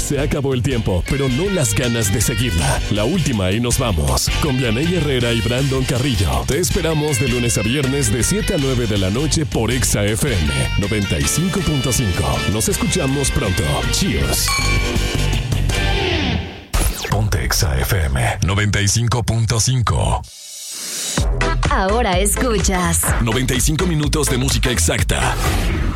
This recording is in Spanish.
Se acabó el tiempo, pero no las ganas de seguirla. La última y nos vamos. Con Vianey Herrera y Brandon Carrillo. Te esperamos de lunes a viernes de 7 a 9 de la noche por Exa FM 95.5. Nos escuchamos pronto. Cheers. Ponte Exa FM 95.5. Ahora escuchas 95 minutos de música exacta.